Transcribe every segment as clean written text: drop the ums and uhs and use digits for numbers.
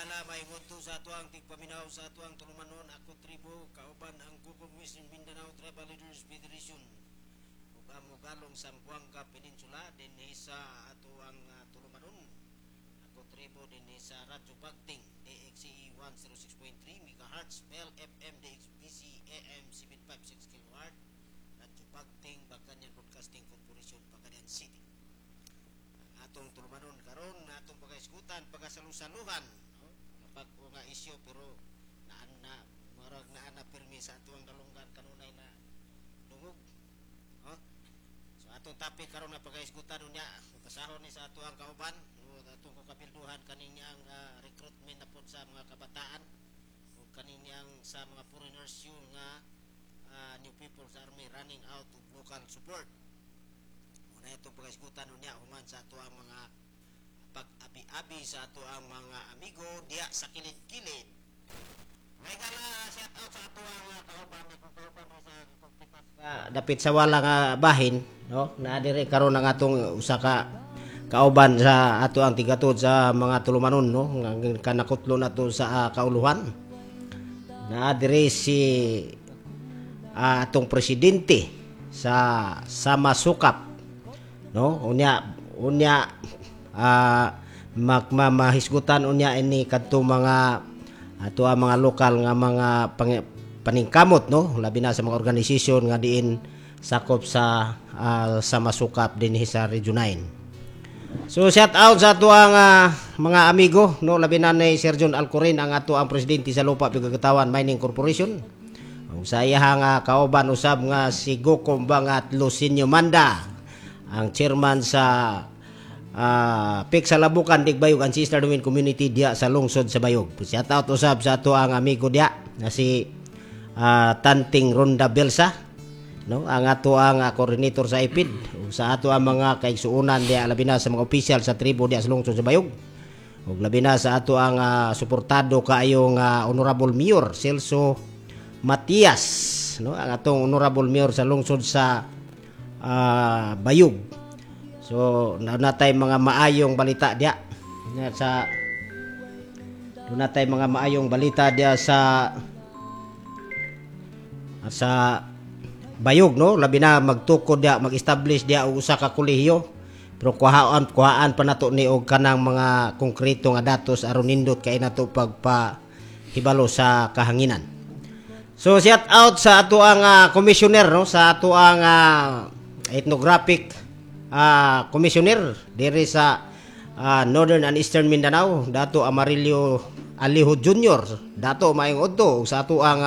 gala may ngunto sa atuang tigpaminaw sa atuang tulumanon ako tribo kauban ang Google Mission Mindanao Tribal Leaders Federation ug ang mugalong Sambuanga Peninsula dinhi sa atuang tulumanon ako tribo dinhi sa Radyo Bagting DXCE 106.3 MHz Bell FM DXBC AM 756 kHz Radyo Bagting Baganyan Broadcasting Corporation Pagadian City. Atong tulumanon karon atong pagaisgutan pagasalusaluhan pag nga isyu pero marag na pirmi sa atong dalunggan kanunay na dungog so atong topic karon na pagaisgutan unya pasahon ni sa atong kauban atong kapilduhan kaninyang recruitment na pod sa mga kabataan ug kaninyang sa mga foreigners yung new people sa army running out of local support. Muna itong pagaisgutan unya human sa atuang mga pag-abi-abi sa atuang mga amigo diya sa kilid-kilid. May gala shout out sa atuang kauban sa dapit sa wala nga bahin, no? Na dire karon ang atong usa ka kauban sa atuang tigatod sa mga tulumanon, no? Nga kanakutlo nato sa kauluhan. Na dire si atong presidente sa Samasukap, no? Unya magmamahisgutan unya ini kadto mga ato mga lokal nga mga paningkamot, no, labi na sa mga organisasyon nga diin sakop sa Samasukap dinhi sa Region 9. So shout out sa ato ang mga amigo, no, labi na ni Sir John Alcorin ang ato ang presidente sa Lupa Pigagatawan Mining Corporation. Sa iyang kauban usab nga si Gokombang at Lucinio Manda, ang chairman sa Pik sa Labukan Digbayog ang Sister Domain Community diya sa lungsod sa Bayog. Shout out usab sa ato ang amigo diya na si Tanting Ronda Belsa, no, ang ato ang coordinator sa IPID sa ato ang mga kaigsuunan diya labi na sa mga opisyal sa tribo diya sa lungsod sa Bayog ug labi na sa ato ang suportado kaayong Honorable Mayor Celso Matias, no, ang atong Honorable Mayor sa lungsod sa Bayog. So natay mga maayong balita diya sa natay mga maayong balita diya sa Bayog, no, labi na magtukod diya mag-establish diya og usa ka kolehiyo pero kuhaan pa nato ni og kanang mga konkreto nga datos aron nindot kay nato pagpahibalo sa kahanginan. So shout out sa ato ang commissioner, no, sa ato ang ethnographic commissioner diri sa Northern and Eastern Mindanao, Dato Amarillo Aliho Jr. Dato maayong udto sa ato ang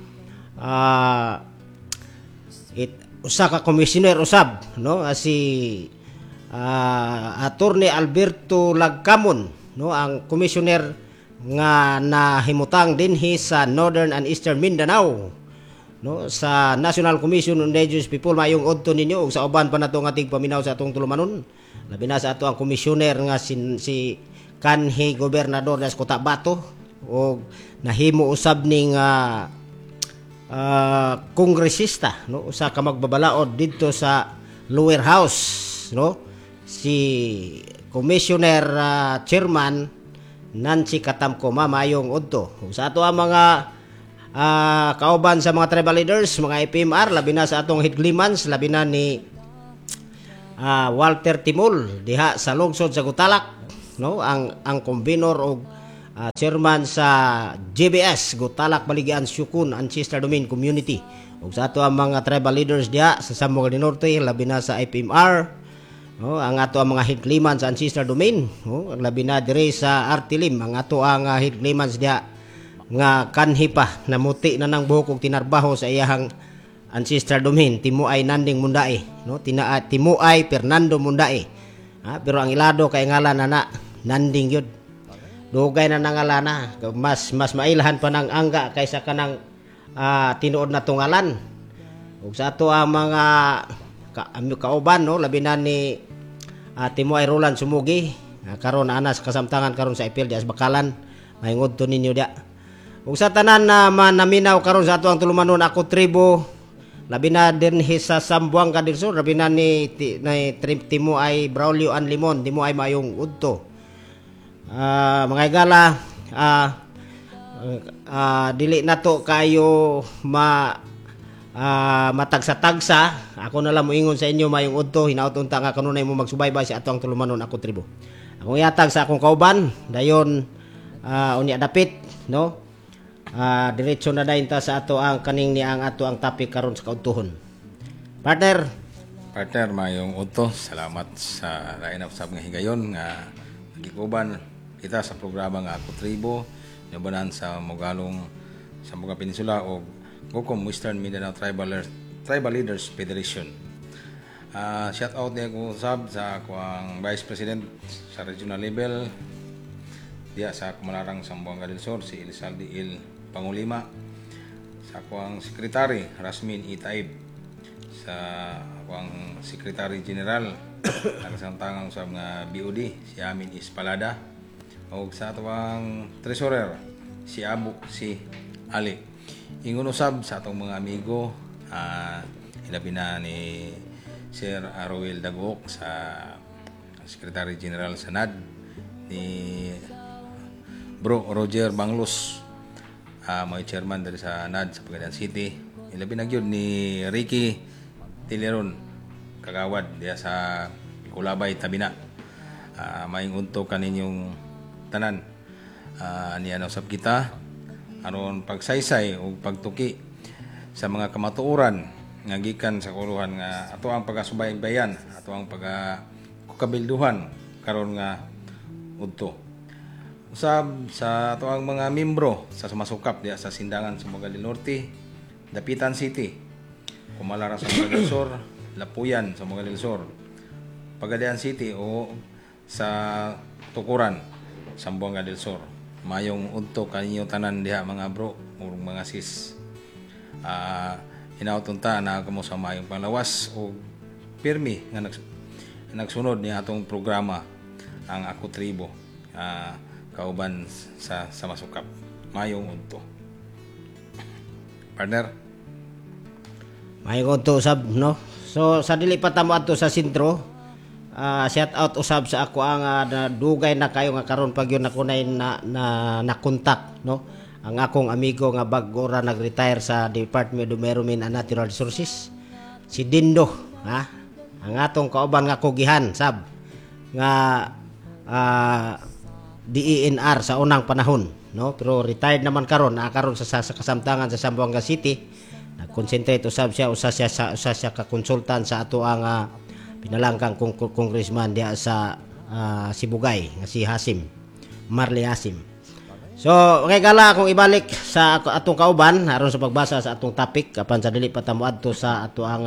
usa ka commissioner usab, no, si Attorney Alberto Lagcamon, no, ang commissioner nga nahimutang dinhi sa Northern and Eastern Mindanao, no, sa National Commission on Indigenous People. Mayong udto ninyo ug sa uban pa nato nga tigpaminaw sa atong tulumanon labi na sa ato ang commissioner nga si kanhi gobernador das Cotabato ug nahimo usab ning kongresista, no, usa ka magbabalaod didto sa lower house, no, si commissioner chairman Nancy Katamko. Mayong udto sa ato ang mga kauban sa mga tribal leaders, mga IPMR, labi na sa atong hidglimans, labi na ni Walter Timul diha sa lungsod sa Gutalak, no, ang convenor o chairman sa GBS Gutalak Baligian Syukun Ancestor Domain Community ug sa ato ang mga tribal leaders diha sa Sambuanga del Norte, labi na sa IPMR, no, ang ato ang mga hidglimans sa Ancestor Domain, no, labi na dire sa Artilim ang ato ang hidglimans diha nga kanhi pa namuti na ng buhok ug tinarbaho sa iyahang ancestor domain Timuay Nanding Mundae, no, Timuay Fernando Mundae, pero ang ilado kay ngalan na Nanding yun, dugay na nangalana, mas mailahan pa ng angga kaysa kanang tinuod na tungalan ug sa ato ang mga kauban, no, labi na ni Timuay Roland Sumugi karon anas kasamtangan karon sa IPL dias Bakalan. Mayngod to ninyo dia. Ug sa tanan na manaminaw karon sa ato ang tulumanon ako tribo labi na dinhi sa Sambuanga del Sur, labi na ni Timuay Braulio An Limon, Timuay mayong udto. Mga igala, dili nato kayo matagsa-tagsa. Ako na lang moingon sa inyo mayong udto, hinaut unta nga kanunay mo magsubaybay sa ato ang tulumanon ako tribo. Akong ihatag sa akong kauban dayon unya dapit, no? Diretso na dayon ta sa ato ang kaning ni ang ato ang topic karon sa kaudtohon. Partner, mayong udto, salamat sa lain of sab nga higayon nga gikuban kita sa programa nga ako tribo nabanan sa Mogalong sa Sambuanga Peninsula o GOCOM Western Mindanao Tribal Leaders Federation. Shout out niya ko sab sa akong Vice President sa regional level diya sa Kumalarang Zamboanga del Sur si Elizalde Il Pangulima, sa akong Secretary Rasmin Itaib, sa akong Secretary General nagsamtangang sa mga BOD si Amin Ispalada o sa atong Treasurer si Abu si Ali. Ingon usab sa atong mga amigo ilabi na ni Sir Aroel Dagok sa Secretary General sa NAD, ni Bro Roger Banglos may chairman dari sa NAD sa Pagadian City, ilabi na gyud ni Ricky Tileron kagawad diya sa Kulabay Tabina. Maing unto kaninyong tanan niya usab kita aron pagsaysay o pagtuki sa mga kamatuoran nga gikan sa kuluhan nga ato ang pagasubaybayan, ato ang pagkabilduhan karon nga udto. Usab sa ato ang mga membro sa sumasukap diya sa Sindangan sa Sambuanga del Norte, Dapitan City, Kumalarang sa Sambuanga del Sur, Lapuyan sa Sambuanga del Sur, Pagadian City o sa Tukuran, Sambuanga del Sur. Mayong udto kaninyo tanan diha mga bro ug mga sis. Hinautunta na kamo sa mayong panglawas o pirmi nga nagsunod ni atong programa ang Ako Tribo. Kauban sa masukap. Mayong udto. Partner. mayong udto usab, no? So sa dili pa tamo adto sa sentro, shout out usab sa ako ang dugay na kayo nga karon pag yun nakunay na kontak, no? Ang akong amigo nga bag-o ra nag-retire sa Department of Environment and Natural Resources, si Dindo, ha? Ang atong kauban nga kugihan sab nga DENR sa unang panahon, no? Pero retired naman karon, karon sa kasamtangan sa Zamboanga City. Nag-concentrate usab siya usa siya ka consultant sa ato ang pinalangkang congressman diya sa Sibugay nga si Marley Hasim. So, okay gala akong ibalik sa atong kauban aron sa pagbasa sa atong topic apan sa dili pa tamo adto sa ato ang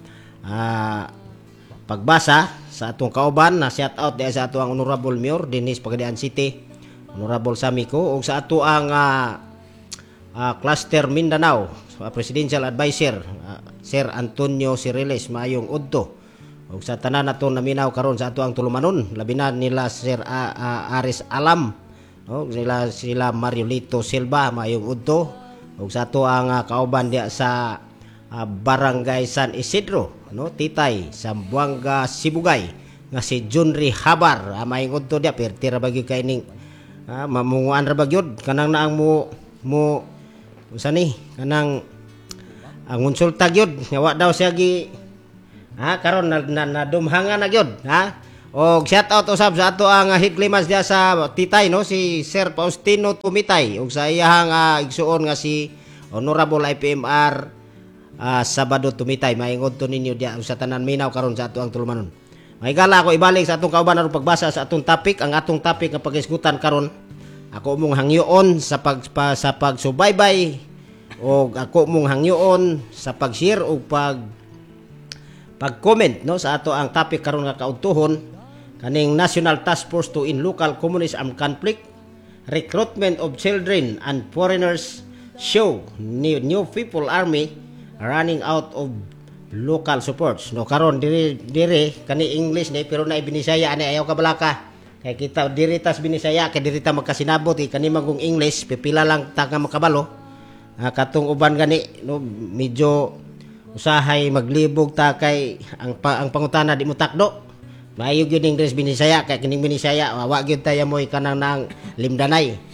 pagbasa sa atong kauban na shout out diya sa ato ang Honorable Mayor Dennis Pagadian City, Honorable Samiko, ug sa ato ang Cluster Mindanao Presidential Advisor Sir Antonio Cireles, maayong udto. Ug sa tanan nato naminaw karon sa ato ang tulumanon, labi na nila Sir Aris Alam, no? Sila Mariolito Silva, maayong udto. Ug sa ato ang kauban diya sa Barangay San Isidro, no? Titay Zamboanga Sibugay nga si Junri Habar, maayong udto diya pertira bagi kay ning mamunguan ra bagyod kanang naang mo usa ni kanang ang konsulta gyud nga wa daw siya gi karon na dumhangan na gyud, ha? Og shout out usab sa ato ang higlimans diya sa Titay, no? Si Sir Faustino Tumitay ug sa iyang igsuon nga si Honorable IPMR Sabado Tumitay. Maingod to ninyo diya sa tanan minaw karon sa ato ang tulumanon. May gala ako ibalik sa atong kauban aron pagbasa sa atong topic. Ang atong topic nga pag-isgutan karon, ako mong hangyoon sa pagsubaybay o ako mong hangyoon sa pag-share o pag-comment, no, sa ato ang topic karon nga kaudtohon kaning National Task Force to End Local Communist Armed Conflict, Recruitment of Children and Foreigners Show New People Army Running Out of Local Supports. No, karon diri kani English ni pero na Binisaya ani ayaw ka balaka. Kay kita diri tas Binisaya kay diri ta magkasinabot kani magong English pipila lang ta nga makabalo. Katong uban gani no medyo usahay maglibog ta kay ang pangutana di mo takdo. Maayo gyud ning Binisaya kay kining Binisaya wa gyud tayo moy kanang nang limdanay.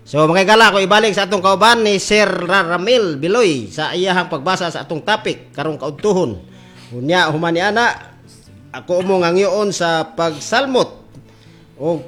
So mga igala, ko ibalik sa atong kauban ni Sir Ramil Biloy sa iyahang pagbasa sa atong topic karong kaudtuhon. Unya human ni ana, ako mo ngangyoon sa pagsalmot o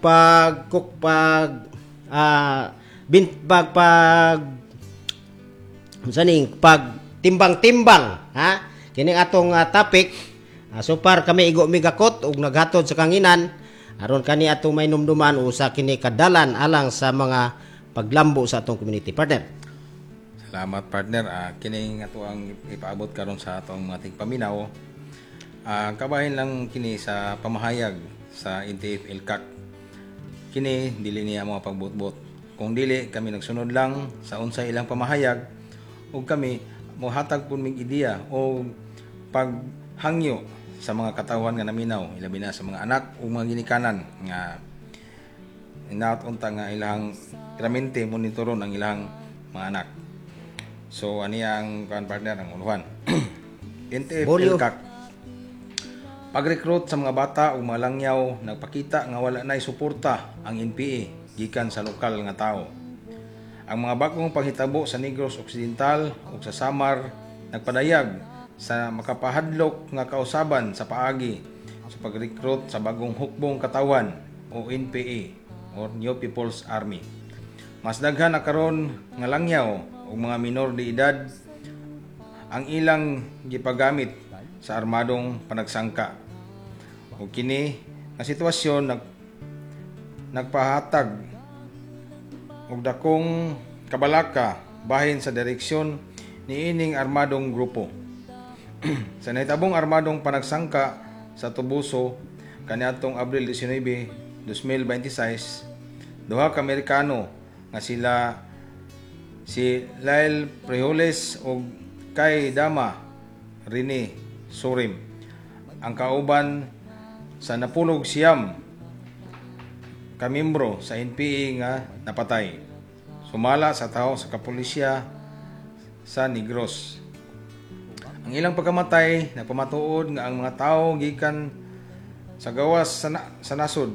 pagtimbang-timbang, ha, kining atong topic. So far kami igo migakot ug naghatod sa kanginan aron kani atong may numduman o sa kini kadalan alang sa mga paglambo sa atong community partner. Salamat partner. Kini nga to ang ipaabot karon sa atong mga tigpaminaw. Kabahin lang kini sa pamahayag sa NTF LCAC. Kini dili niya mga pagbutbot. Kung dili kami nagsunod lang sa unsay ilang pamahayag ug kami mohatag pud mig ideya o paghangyo sa mga katawhan nga naminaw, ilabi na sa mga anak o mga ginikanan nga inaot-unta nga ilang permanente monitoron ang ilang mga anak. So ani ang partner ang uluhan. NTF LCAC pag-recruit sa mga bata o mga langyaw nagpakita nga wala nay suporta ang NPA gikan sa lokal nga tao. Ang mga bagong panghitabo sa Negros Occidental o sa Samar nagpadayag sa makapahadlok nga kausaban sa paagi sa pag-recruit sa bagong hukbong katawan o NPA or New People's Army. Mas daghan na karon nga langyaw o mga minor de edad ang ilang gipagamit sa armadong panagsangka. O kini nga sitwasyon nagpahatag og dakong kabalaka bahin sa direksyon ni ining armadong grupo. Sa nahitabong armadong panagsangka sa Tubuso kaniadtong Abril 19, 2026, duha ka Amerikano nga sila si Lyle Prejoles ug Kay Dama Rene Surim ang kauban sa napulog siyam ka miyembro sa NPA nga napatay. Sumala sa tawo sa kapulisya sa Negros. Ang ilang pagkamatay nagpamatuod nga ang mga tao gikan sa gawas sa nasod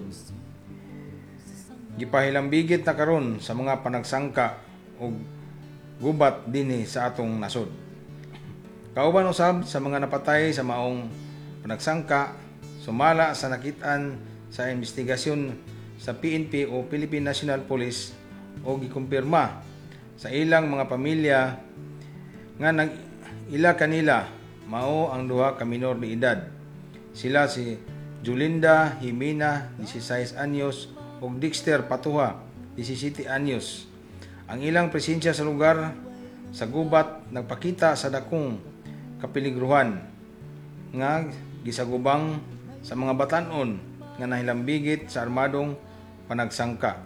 gipahilambigit na karon sa mga panagsangka ug gubat dinhi sa atong nasod. Kauban usab sa mga napatay sa maong panagsangka sumala sa nakit-an sa investigasyon sa PNP o Philippine National Police o gikumpirma sa ilang mga pamilya nga ila kanila mao ang duha ka minor de edad. Sila si Julinda Jimena 16 anyos ug Dexter Patuha 17 anyos. Ang ilang presensya sa lugar sa gubat nagpakita sa dakong kapiligruhan nga gisagubang sa mga batan-on nga nahilambigit sa armadong panagsangka.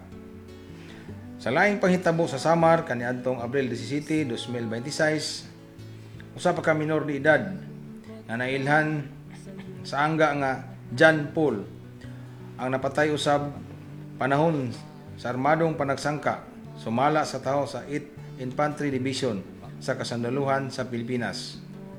Sa laing panghitabo sa Samar kaniadtong Abril 17, 2026, usa pa ka minor de edad nga nailhan sa angga nga John Paul ang napatay usab panahon sa armadong panagsangka sumala sa tawo sa 8th Infantry Division sa Kasandaluhan sa Pilipinas.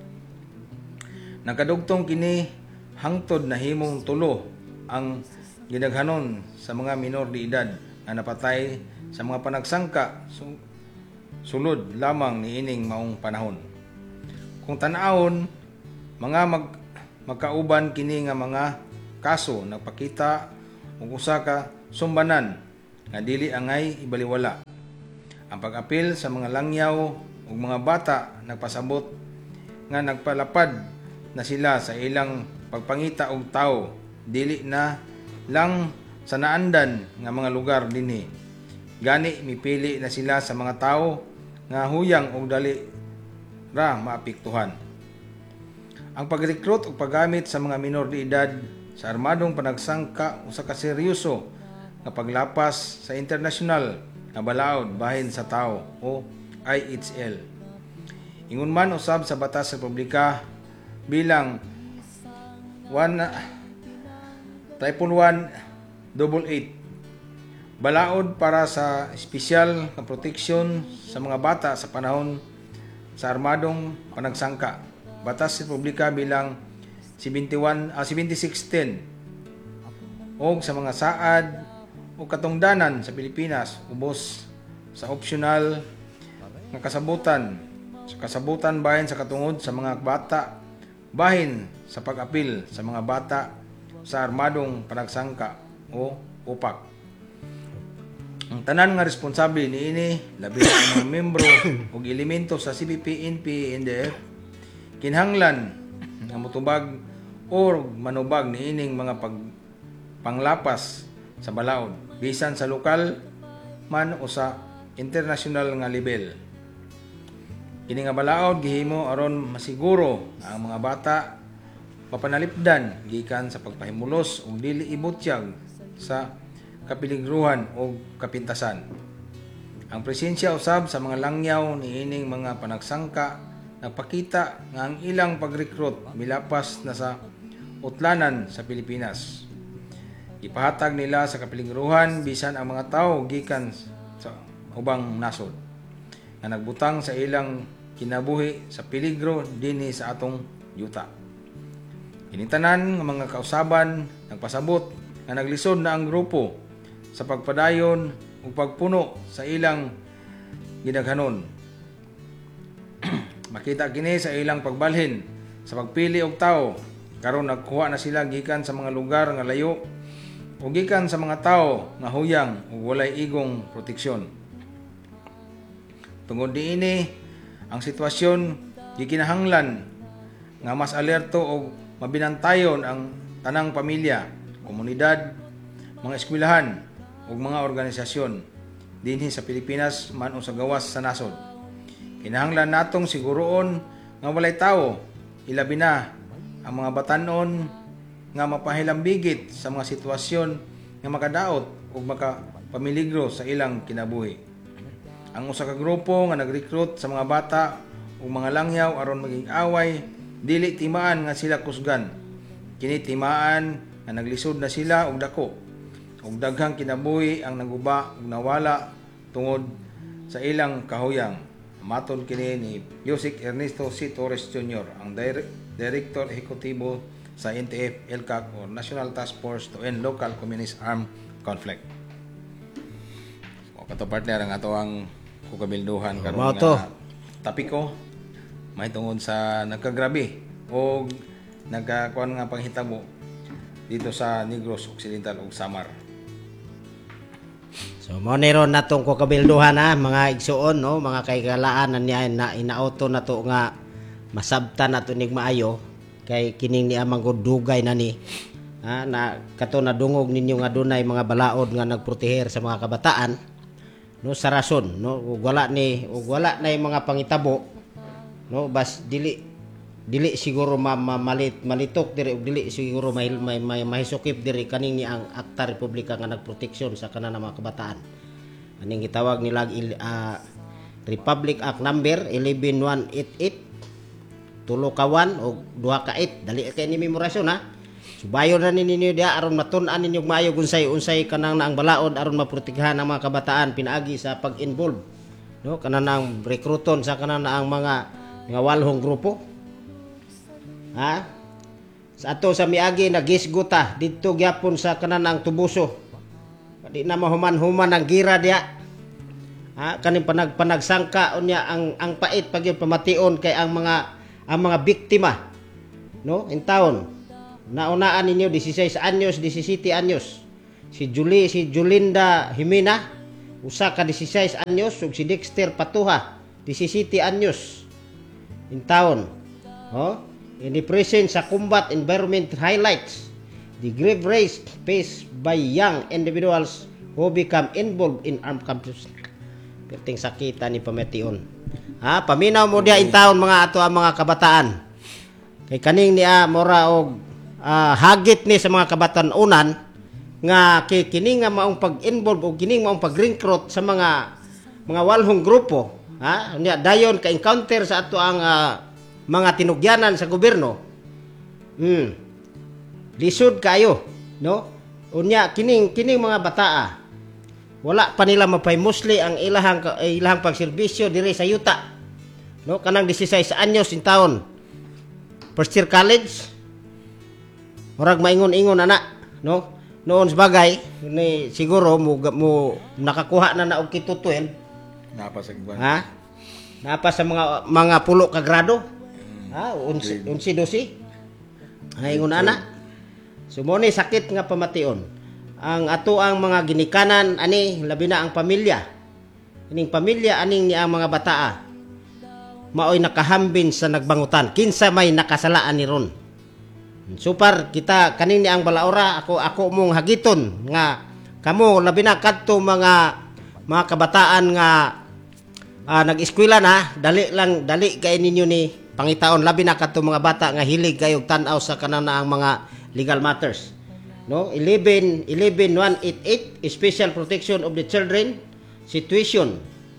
Nagkadugtong kini hangtod na himong tulo ang gidaghanon sa mga minor de edad nga napatay sa mga panagsangka sulod lamang ni ining maong panahon. Kung tan-awon, mga magkauban kini nga mga kaso nagpakita og usa ka sumbanan nga dili angay ibaliwala. Ang pag-apil sa mga langyaw ug mga bata nagpasabot nga nagpalapad na sila sa ilang pagpangita og tao dili na lang sa naandan nga mga lugar dinhi. Gani mipili na sila sa mga tao nga huyang og dali ra maapektuhan. Ang pag-recruit o paggamit sa mga minor de edad sa armadong panagsangka usa ka seryoso nga paglapas sa internasyonal nga balaod bahin sa tao o IHL. Ingon man usab sa batas sa Republika bilang 1-188 balaod para sa espesyal na proteksyon sa mga bata sa panahon sa armadong panagsangka. Batas sa Republika bilang 7610 o sa mga saad o katungdanan sa Pilipinas ubos sa optional nga kasabutan sa kasabutan bahin sa katungod sa mga bata, bahin sa pag-apil sa mga bata sa armadong panagsangka o upak. Ang tanan nga responsable niini labi na ang mga membro ug elemento sa CPP, NP, NDF kinahanglan nga motubag o manubag niining mga panglapas sa balaod bisan sa lokal man o sa international nga level. Kini nga balaod gihimo aron masiguro nga ang mga bata mapanalipdan gikan sa pagpahimulos ug dili ibutyag sa kapiligruhan o kapintasan. Ang presensya usab sa mga langyaw niining mga panagsangka nagpakita nga ang ilang pagrekrut milapas na sa utlanan sa Pilipinas. Ipahatag nila sa kapiligruhan bisan ang mga tawo gikan sa ubang nasod nga nagbutang sa ilang kinabuhi sa peligro dinhi sa atong yuta. Initanan nga mga kausaban nagpasabot nga naglisod na ang grupo sa pagpadayon ug pagpuno sa ilang gidaghanon. Makita kini sa ilang pagbalhin sa pagpili og tawo karon nagkuha na sila gikan sa mga lugar nga layo o gikan sa mga tawo nga huyang ug walay igong proteksyon. Tungod diini ang sitwasyon gikinahanglan nga mas alerto o mabinantayon ang tanang pamilya, komunidad, mga eskwelahan ug mga organisasyon dinhi sa Pilipinas man o sa gawas sa nasod. Kinahanglan natong siguroon nga walay tawo, ilabi na ang mga batanon nga mapahilambigit sa mga sitwasyon nga makadaot ug makapamiligro sa ilang kinabuhi. Ang usa ka grupo nga nag-recruit sa mga bata ug mga langyaw aron maging away, dili timaan nga sila kusgan. Kini timaan nga naglisod na sila og dako ug daghang kinabuhi ang naguba ug nawala tungod sa ilang kahuyang. Maton kini ni Yusik Ernesto C. Torres Jr., ang Director Ejecutibo sa NTF LCAC or National Task Force to End Local Communist Armed Conflict. O kato partner ang ato ang kukabilduhan karon nga tapiko may tungod sa nagkagrabe o nagkakuan nga panghitabo dito sa Negros Occidental ug Samar. So mo ni ron natong kukabilduhan mga igsuon no, mga kaygalaan na inauto nato nga masabtan nato nig maayo kay kining ni amang dugay na ni na kato nadungog ninyo nga dunay mga balaod nga nagproteher sa mga kabataan no sa rason no ug wala na yung mga pangitabo no bas dili siguro malitok diri ug dili siguro may mahisukip diri kaning ni ang Akta Republika nga nagproteksyon sa kanang mga kabataan. Aning gitawag nila Republic Act number 11188 tulo ka 1 o 2 ka 8 dali kay ni memorasyon subayon na ninyo dia aron matun-an ninyo maayo unsay kanang naang balaod aron maprotektahan ang mga kabataan pinaagi sa pag-involve no kanang naang rekruton sa kanang naang mga walhong grupo sa ato sa miagi nagisguta didto gyapon sa kanang naang Tubuso di na mahuman-human ang gira dia kaning panagsangka unya ang pait pagyud pamation kay ang mga biktima no in town naunaan ninyo 16 anyos 17 anyos si Julinda Jimena usa ka 16 anyos ug si Dexter Patuha 17 anyos in town in the present sa combat environment highlights the grave risk faced by young individuals who become involved in armed conflicts. Perting sakita ni pamation paminaw mo dia in town mga ato ang mga kabataan kay kaning niya mora og hagit ni sa mga kabatanunan nga kini nga maong pag-involve o kini maong pag-recruit sa mga walhong grupo unya dayon ka encounter sa ato ang mga tinugyanan sa gobyerno lisod kayo no unya kining mga bataa wala pa nila mapaymusli ang ilahang pagserbisyo diri sa yuta no kanang 16 anyos in taon first year college murag maingon-ingon no noon sa bagay ni siguro mo nakakuha na og kito 12 Napasagban. Ha? Napa sa mga pulo ka grado. Ha? 11, 12. Ay ingon ana. Sumoni sakit nga pamation. Ang ato ang mga ginikanan ani labi na ang pamilya. Ining pamilya aning ni ang mga bataa. Maoy nakahambin sa nagbangutan. Kinsa may nakasalaan ni ron. Super kita kaning ni ang balaora ako mong hagiton nga kamo labi na kadto mga kabataan nga nag-eskwela na dali kay ninyo ni pangitaon labi na kadto mga bata nga hilig kayo tan-aw sa kanana ang mga legal matters. No 11188 Special Protection of the Children Situation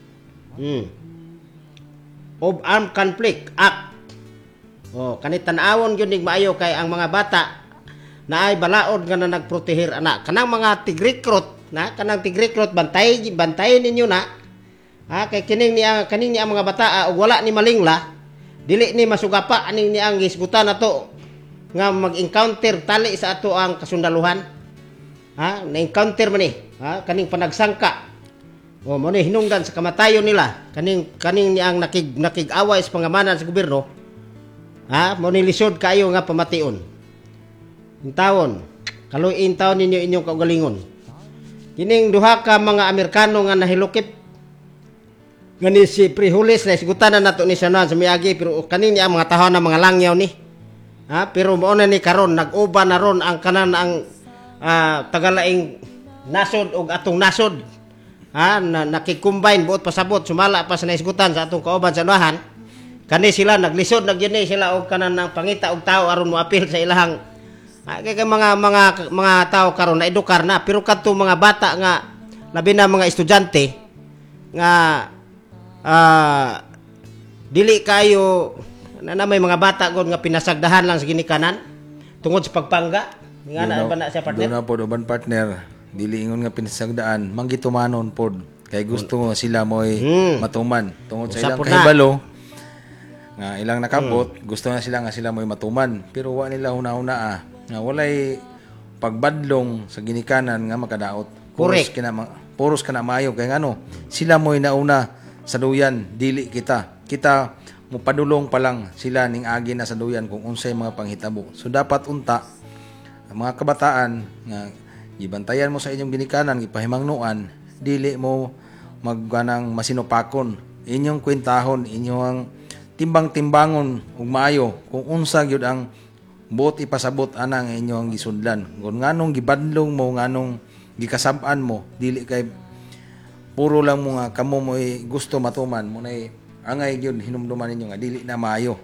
of Armed Conflict Act. Kanit tan-awon gyud ning maayo kay ang mga bata na ay balaod nga na nagprotehir anak. Kanang mga tigrekrut na kanang tigrekrut bantayin ninyo na. Kay kaning ni ang mga bata ug wala ni malingla dili ni masugapa aning ni ang gisgutan nato nga mag-encounter tali sa ato ang kasundaluhan. Na-encounter man ni kaning panagsangka. Mo ni hinungdan sa kamatayon nila kaning ni ang nakig-away sa pangamanan sa gobyerno. Mo ni lisod kayo nga pamation. Intawon, kaluin taon ninyo inyong kaugalingon. Kining duha ka mga Amerikano nga nahilukip ngani si Prihulis na isgutanan nato ni Sanuan sa miagi pero kaning ang mga tahaw na mga langyaw ni. Pero mao na ni karon nag-uban na ron ang kanan ang tagalaing nasod ug atong nasod. Na nakikombine buot pasabot sumala pa sa naisgutan sa atong kauban sa Sanuan. Kani sila naglisod nagyani sila og kanan ng pangita og tao aron mo apil sa ilahang kay mga tao karon na edukar na pero kadto mga bata nga labi na mga estudyante nga dili kayo na may mga bata gud nga pinasagdahan lang sa ginikanan tungod sa pagpangga nga na ba na siya partner. Doon na pod uban partner dili ingon nga pinasagdaan manggitumanon pod kay gusto sila moy matuman tungod sa ilang kahibalo nga ilang nakabot gusto na sila nga sila moy matuman pero wa nila una-una nga walay pagbadlong sa ginikanan nga makadaot puros kana maayo kay ngano sila moy nauna sa duyan dili kita mo padulong pa lang sila ning agi na sa duyan kung unsay mga panghitabo so dapat unta ang mga kabataan nga gibantayan mo sa inyong ginikanan gipahimangnuan dili mo magganang masinupakon inyong kwentahon inyong timbang-timbangon ug maayo kung unsa gyud ang buot ipasabot anang inyong gisudlan kun nganong gibadlong mo nganong gikasab-an mo dili kay puro lang mo nga kamo mo'y gusto matuman mo nay angay gyud hinumduman ninyo nga dili na maayo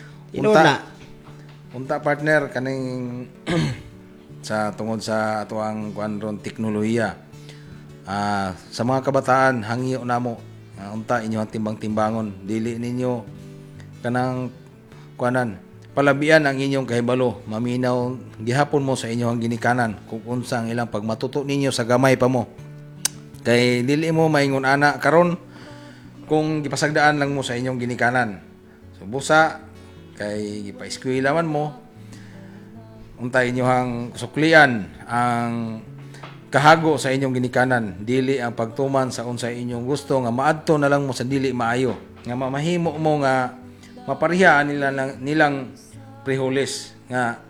unta partner kaning sa tungod sa ato ang kuan teknolohiya sa mga kabataan hangyo namo unta inyo ang timbang-timbangon dili ninyo kanang kuanan palabian ang inyong kahibalo maminaw gihapon mo sa inyong ginikanan kung unsa ang ilang pagmatuto ninyo sa gamay pa mo kay dili mo maingon ana karon kung gipasagdaan lang mo sa inyong ginikanan so busa kay gipa-eskwela man mo untay inyohang suklian ang kahago sa inyong ginikanan dili ang pagtuman sa unsay inyong gusto nga maadto na lang mo sa dili maayo nga mamahimo mo nga mapareha nilang Prihulis nga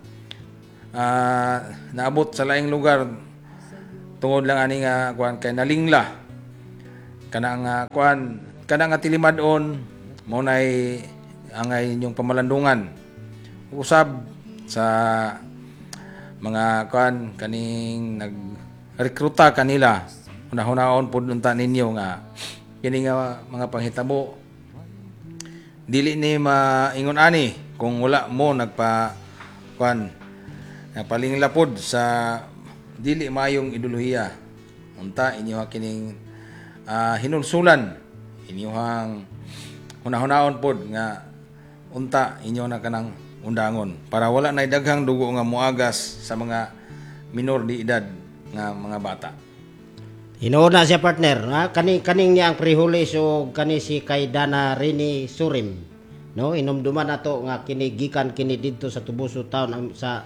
naabot sa laing lugar tungod lang ani nga kuan kay nalingla kana nga tilimadon mo nay angay inyong pamalandungan usab sa mga kuan kaning nagrekruta kanila hunahon pud unta ninyo nga kini nga mga panghitabo dili ni maingon ani kung wala mo napalinglapod sa dili mayong ideolohiya unta inyo kining hinulsulan inyohang hunahon pod nga unta inyo na kanang undangon para wala na daghang dugo nga muagas sa mga minor di edad nga mga bata. Hinuod na siya partner, kaning niya ang Prihulis o kani si kay Dana Rini Surim. No, inumduman nato nga kini gikan kini didto sa Tubuso town sa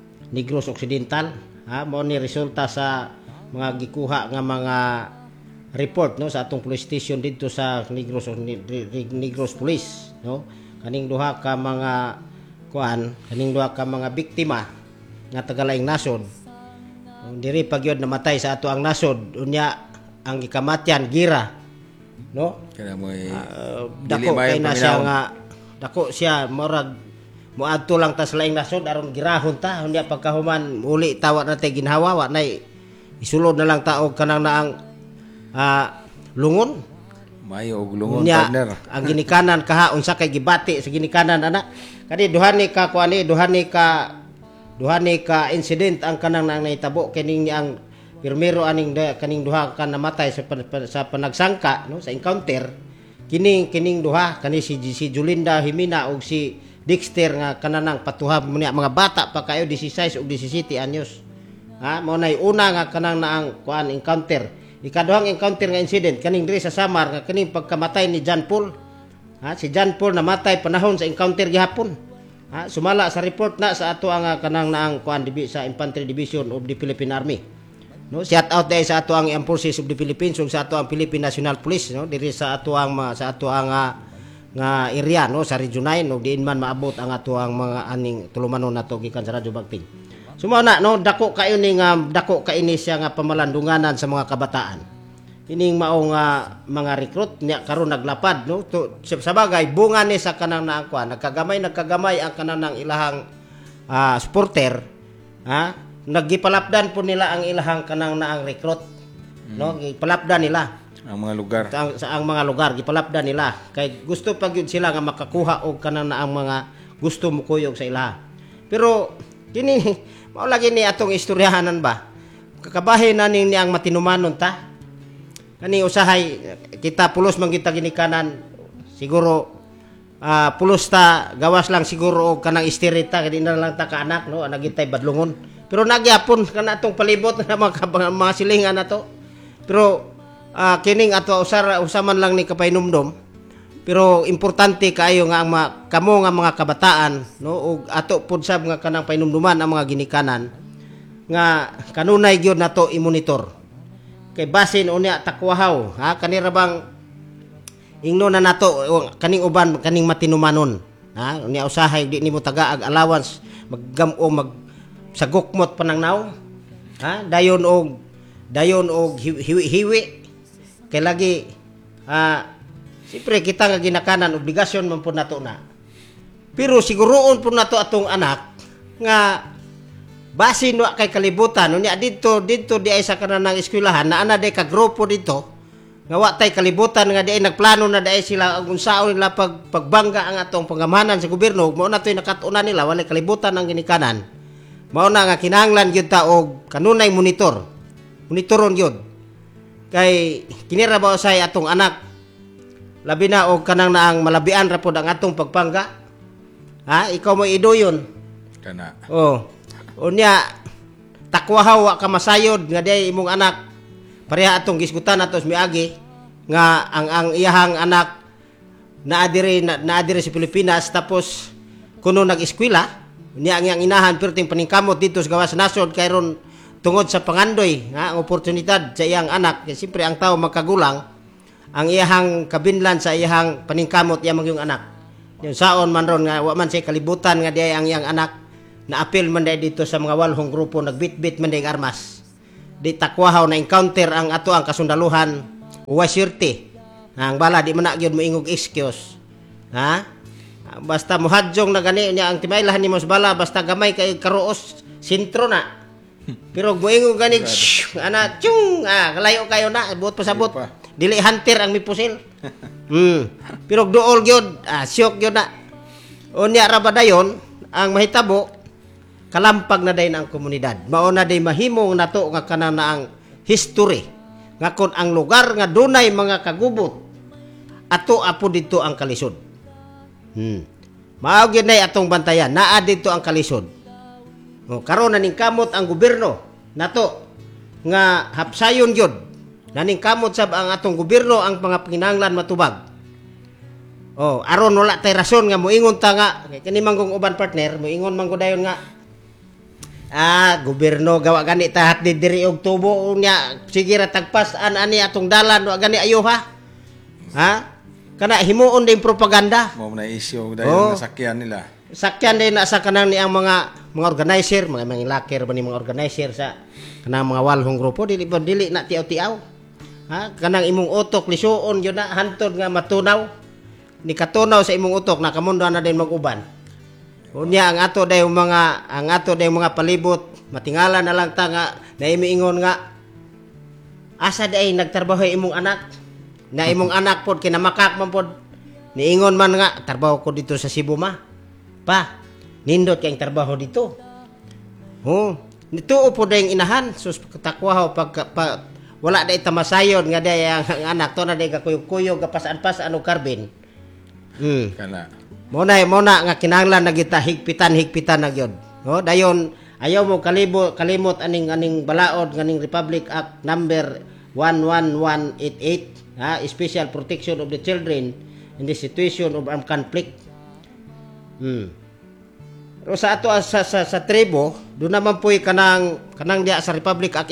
Negros Occidental. Mo ni resulta sa mga gikuha nga mga report no sa atong police station dito sa Negros o Negros Police no kaning duha ka mga kaning duha ka mga biktima nga tagalaing nasod diri pagyod namatay sa ato ang nasod unya ang gikamatyan gira no Kaya mo dako kay na siya nga dako siya murag moadto lang ta sa laing nasod aron girahon ta unya pagkahuman uli tawa na tay ginhawa wa nay isulod na lang ta og kanang naang lungon Mayo og lungon nya partner. ang ginikanan kaha unsa kay gibati sa ginikanan ana kani duha ni ka incident ang kanang nang nahitabo kining ang pirmero kaning duha ka namatay sa panagsangka no sa encounter kining duha kani si Julinda Himina ug si Dexter nga kananang patuhab mo niya mga bata pa kayo 16 ug 17 anyos mao nay una nga kanang naang encounter ikaduhang encounter nga incident kaning diri sa Samar nga kaning pagkamatay ni John Paul si John Paul namatay panahon sa encounter gihapon sumala sa report na sa ato ang kanang naang sa Infantry Division of the Philippine Army no shout out day sa ato ang Armed Forces of the Philippines ug sa ato ang Philippine National Police no diri sa ato ang nga area no sa Region 9 ug diin man maabot ang ato ang mga aning tulumanon nato gikan sa Radyo Bagting. Sumo na no dako kayo ni nga dako kaini siya nga pamalandunganan sa mga kabataan. Ining mao nga mga recruit nya karon naglapad no sa bagay bunga ni sa kanang naang nagkagamay ang kanang nang ilahang supporter nagipalapdan po nila ang ilahang kanang naang recruit no gipalapdan nila Ang mga lugar. Sa ang mga lugar gipalapdan nila kay gusto pag yun sila nga makakuha og kanang naang mga gusto mo kuyog sa ilaha. Pero kini mao lagi ni atong istoryahanan ba kakabahin na ni ang matinumanon ta kani usahay kita pulos man kita ginikanan siguro pulos ta gawas lang siguro og kanang istirita kadi na lang ta ka anak no nagitay badlungon pero nagyapon kana atong palibot na mga silingan nato pero kining ato usaman lang ni kapainumdom pero importante kaayo nga ang kamo nga mga kabataan no ug ato pud sab nga kanang painumduman ang mga ginikanan nga kanunay gyud nato i-monitor kay basin unya takwahaw kanira bang ingno na nato kaning uban kaning matinumanon unya usahay di nimo taga ag allowance mag sagukmot panangnaw dayon og hiwi kay lagi siyempre kita nga ginakanan obligasyon man po nato na pero siguroon po nato atong anak nga basin wa kay kalibutan unya dito di ay sa kanang eskwelahan na ana day ka grupo dito nga wa tay kalibutan nga di ay nagplano na day sila ang unsaon nila pagbangga ang atong pangamahanan sa gobyerno mao na toy nakatuna nila walay kalibutan ang ginikanan mao na nga kinahanglan gyud ta og kanunay monitoron gyud kay kinira ba usay atong anak labi na og kanang naang malabian ra pod ang atong pagpangga ikaw mo iduyon Kana. Unya takwahaw wa ka masayod nga day imong anak pareha atong gisgutan atos miagi nga ang iyahang anak naadiri sa Pilipinas tapos kuno nag-eskwela unya ang iyang inahan perting paningkamot dito sa gawas nasod kay ron tungod sa pangandoy ang oportunidad sa iyang anak kay siyempre ang tao magkagulang ang iyahang kabinlan sa iyahang paningkamot iyang yung anak yung saon man ron nga wa man say kalibutan nga diay ang iyang anak na apil man day dito sa mga walhong grupo nagbitbit man day armas di takwahaw na encounter ang ato ang kasundaluhan uwa sirte ang bala di man na gyud moingog excuse basta mohadjong na gani niya ang timaylahan nimo sa bala basta gamay kay karuos sentro na pero moingog gani ana chung kalayo kayo na buot pasabot dili hunter ang mipusil pero duol gyud syok gyud na unya ra ba dayon ang mahitabo kalampag na dayon ang komunidad mao na day mahimong nato nga kanang naang history nga kon ang lugar nga dunay mga kagubot ato apo dito ang kalisod mao gyud nay atong bantayan naa dito ang kalisod karon na ning kamot ang gobyerno nato nga hapsayon gyud naning kamot sab ang atong gobyerno ang mga pinanglan matubag aron wala tay rason nga moingon ta nga kani manggong uban partner moingon man dayon nga Gobyerno gawa gani tahat di diri og tubo unya sige ra tagpas ani atong dalan wa gani ayo ha. Ha? Kana himuon din propaganda. Mo na issue dahil nasakyan nila. Sakyan din na sa kanang ni ang mga organizer, mga lakir ba ni mga organizer sa kanang mga walhong grupo dili na tiaw-tiaw. Ha? Kanang imong utok lisuon yun na hantod nga matunaw. Ni katunaw sa imong utok nakamundo na din mag-uban. Unya ang ato day mga palibot matingala na lang ta nga naimiingon nga asa day nagtrabaho imong anak. Na imong anak pod kinamakak man pod niingon man nga trabaho ko dito sa Cebu ma. Pa, nindot kayong trabaho dito. Nituo po dayong inahan. Sus, takwa pag wala day tamasayon nga day ang anak to na day kakuyog-kuyog kapasaan-pasaan o karbin. Kana. Muna nga kinahanglan nagita higpitan na gyud. Dayon ayaw mo kalimot aning balaod nganing Republic Act number 11188, Special Protection of the Children in the Situation of Armed Conflict. Pero sa ato sa tribo, do naman po'y kanang diya sa Republic Act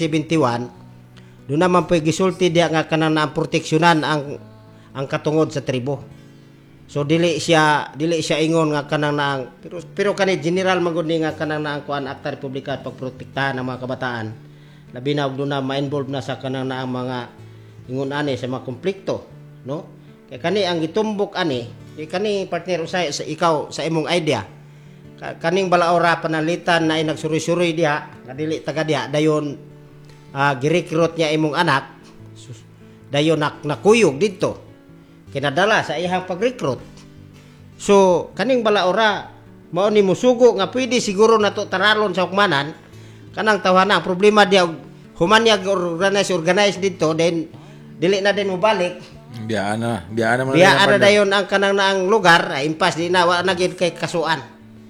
8371, do naman po'y gisulti diya nga kanang na proteksyonan ang katungod sa tribo. So dili siya ingon nga kanang na pero kani general magud ni nga kanang na ang kuan akta republika pagprotektahan ng mga kabataan. Labi na og do na ma-involve na sa kanang na ang mga ingon ani sa mga konflikto, no? Kay kani ang gitumbok ani kani partner usay sa ikaw sa imong idea kaning balaora panalitan na nagsuri-suri diha nga dili taga diha dayon girecruit niya imong anak dayon nakuyog didto kinadala sa iyang pag-recruit. So kaning balaora mao ni musugo nga pwede siguro nato taralon sa hukmanan kanang tawhana ang problema diha human niya organize didto then dili na din mobalik. Biyaan na dayon ang kanang naang lugar ay impas di na wa na gid kay kasuan.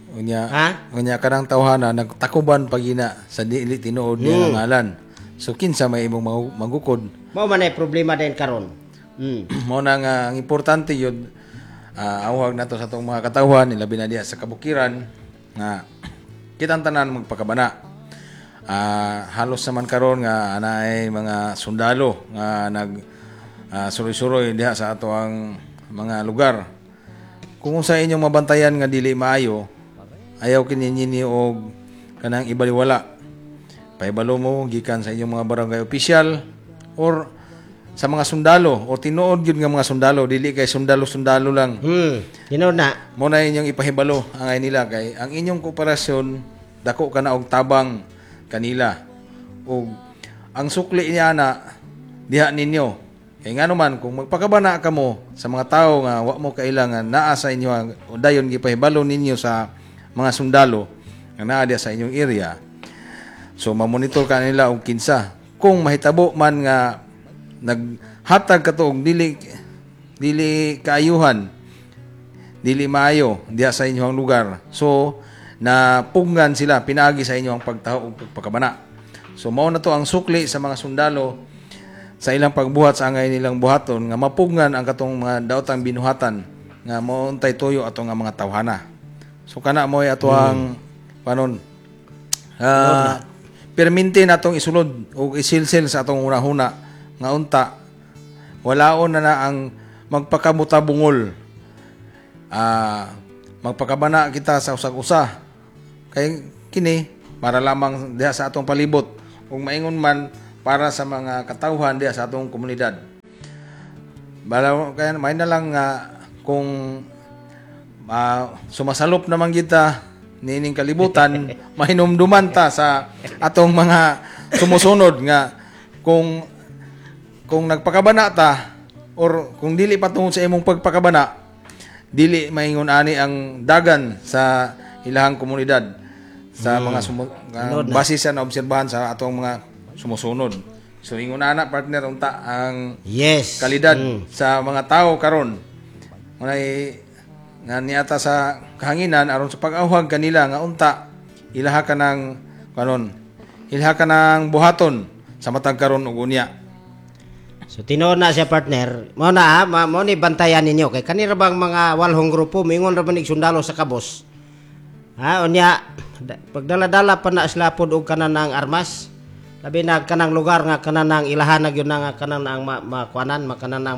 Unya kanang tawhana nagtakuban pagina sa dili tinuod niya nga ngalan. So kinsa may imong magukod. Mao man ay problema din karon. Mao na nga ang importante yun awag nato sa atong mga katawhan ilabi na diha sa kabukiran nga kitang tanan magpakabana. Halos naman karon nga anaay mga sundalo nga suroy-suroy diha sa ato ang mga lugar. Kung sa inyong mabantayan nga dili maayo, ayaw kininyi og kanang ibaliwala. Paibalo mo gikan sa inyong mga barangay official or sa mga sundalo o tinuod gyud nga mga sundalo dili kay sundalo lang. Tinuod na. Mo na inyong ipahibalo ang nila kay ang inyong kooperasyon dako kana og tabang kanila. Og ang sukli niya na diha ninyo. Kaya nga naman, kung magpakabana ka mo sa mga tao nga wa mo kailangan naa sa inyo o dayon gipahibalo ninyo sa mga sundalo nga naa diya sa inyong area. So mamonitor ka nila og kinsa. Kung mahitabo man nga naghatag ka to og dili kaayuhan, dili maayo diya sa inyong lugar. So napunggan sila pinagi sa inyo ang pagtaho og pagpakabana. So mao na to ang sukli sa mga sundalo sa ilang pagbuhat sa angay nilang buhaton nga mapugngan ang katong mga daotang binuhatan nga mauntay tuyo ato nga mga tawhana. So kana mo ato ang panon perminti natong isulod o isilsil sa atong unahuna nga unta walaon na ang magpakamutabungol magpakabana kita sa usag-usa kay kini para lamang diha sa atong palibot ug maingon man para sa mga katawhan diya sa atong komunidad. Kaya may na lang kung sumasalop naman kita nining kalibutan, mahinumduman ta sa atong mga sumusunod nga kung nagpakabana ta or kung dili patungod sa imong pagpakabana, dili maingon ani ang dagan sa ilahang komunidad sa mga base sa naobserbahan sa atong mga sumusunod. So ingon ana partner unta ang kalidad sa mga tao karon. Unay nga niata sa kahanginan aron sa pag-awhag kanila nga unta ilaha ka ng buhaton sa matag karon ug unya. So tinuod na siya partner. Mao na mao ni bantayan ninyo kay kanira bang mga walhong grupo mingon ra manig sundalo sa kabos. Unya pagdala-dala pa na sila pod og kanang armas. Labi na kanang lugar nga kanang ilahan na gyud nga kanang makuanan makanang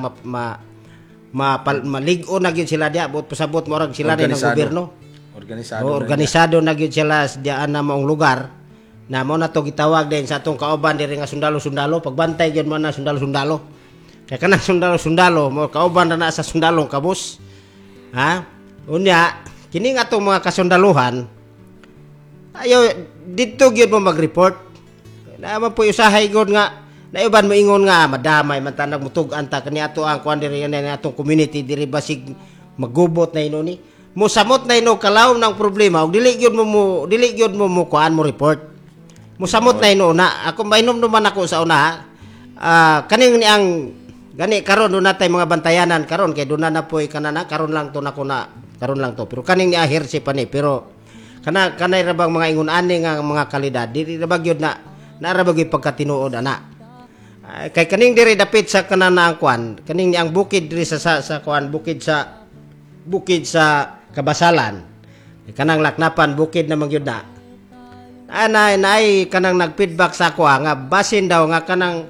maligo na gyud sila diya buot pasabot mo rag sila rin ng gobyerno. Organisado na gyud sila diyan na maong lugar. Na mo na to gitawag din sa atong kauban diri nga sundalo-sundalo, pagbantay gyud mo na sundalo-sundalo. Kay kanang sundalo-sundalo mo kauban na sa sundalong kabus. Ha? Unya, kini nga atong mga kasundaluhan ayo dito gyud mo mag-report. Naman po usahay gyud nga naiban mo ingon nga madamay man tanag mutug-an ta kani ato ang kuan diri nga atong community diri basig magubot na inoni. Musamot na ino kalaw ng problema ug dili gyud mo kuan mo report. Musamot na ino na ako mainom naman ako sa una kaning ang gani karon do natay mga bantayanan karon kay do na poy kanana karon lang to nako na karon lang to pero kaning ni ahir si pani pero kanay ra bang mga ingon ani nga mga kalidad diri ra bagyod na ra bagyod pagkatinuod ana kay kaning diri dapit sa kanana ang kuan kaning ang bukid diri sa kuan bukid sa Kabasalan kanang laknapan bukid na magyud na anay kanang nagfeedback sa ako nga basin daw nga kanang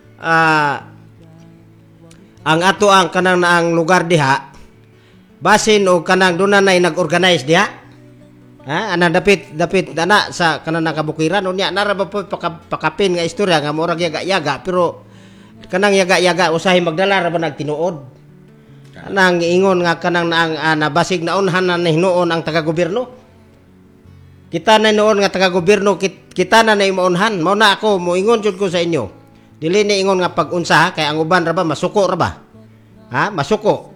ang ato ang kanang naang lugar diha basin o kanang doon na nag-organize diha ana dapit ana sa kanang kabukiran unya nara ba po pakapin nga istorya nga murag yaga-yaga pero kanang yaga-yaga usahay magdala ra ba nagtinuod anang ingon nga kanang naang nabasig na unhan na hinuon ang taga-gobyerno. Kita na noon nga taga-gobyerno, kita na imaunhan. Mao na ako, moingon jud ko sa inyo. Dili ni ingon nga pag-unsa, kay ang uban ra ba, masuko ra ba? Ha? Masuko.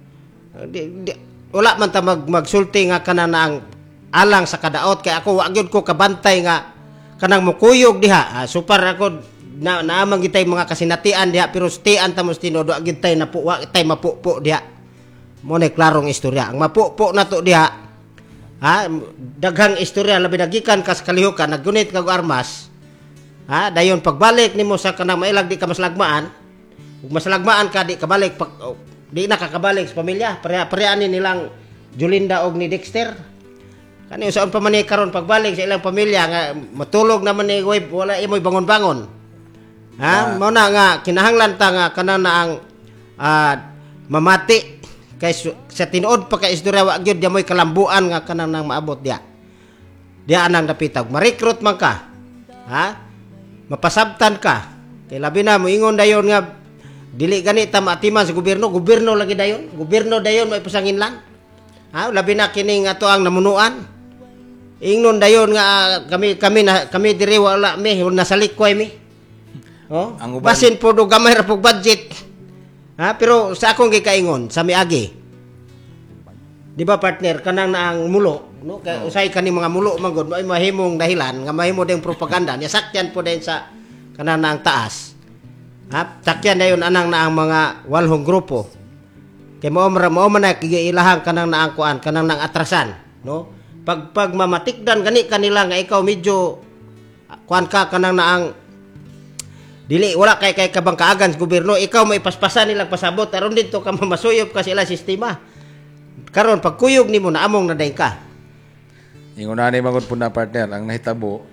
Wala man ta magsulti nga kanang naang alang sa kadaot, kay ako wa gyud ko kabantay nga kanang mukuyog diha. Supar ako, naamang gitay mga kasinatian diha, pero stian ta mo stinodo, agid tay napuwa, tay mapupo diha. Mo na klarong istorya. Ang mapupo na to diha, daghang istorya labi nagikan kas kalihukan naggunit kag armas dayon pagbalik nimo sa kanang mailag di ka maslagmaan ug maslagmaan ka di kabalik di na kakabalik sa pamilya pareha nilang Julinda og ni Dexter kani usaon pa man ni karon pagbalik sa ilang pamilya nga matulog naman ni wala imoy bangon-bangon mao na nga kinahanglan ta nga kanang naang mamati kay sa tinuod pa kay istorya wa gyud di moy kalambuan nga kanang nang maabot diya anang dapitag ma-recruit man ka mapasabtan ka kay labi na mo ingon dayon nga dili gani ta maatiman sa gobyerno lagi dayon may pasanginlan labi na kining ato ang namunuan ingnon dayon nga kami diri wala mi nasalikway mi basin po do gamay ra pug budget pero sa akong gikaingon sa miagi. Di ba partner kanang naang mulo, no? Kay usay kani mga mulo man gud may mahimong dahilan nga mahimo ding propaganda. Nya sakyan po din sa kanang naang taas. Sakyan dayon anang naang mga walhong grupo. Kay mao man na ilahang kanang naang kuan, kanang naang atrasan, no? Pag mamatikdan gani kanila nga ikaw medyo kuan ka kanang naang dili wala kay kabang kaagan sa gobyerno ikaw may paspasan nilang pasabot aron dito ka mamasuyop ka sila sistema karon pagkuyog nimo na among naday ka ingon ani magud pud na partner ang nahitabo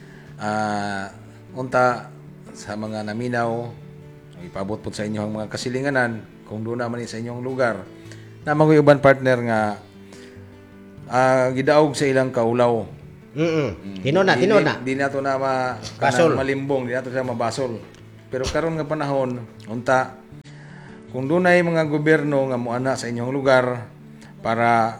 unta sa mga naminaw ipabot pud sa inyo ang mga kasilinganan kung doon naman sa inyong lugar na mga uban partner nga gidaog sa ilang kaulaw. Tinona. Di na to na malimbong, di na to siya mabasol. Pero karon nga panahon, unta, kung dunay mga gobyerno nga muana sa inyong lugar para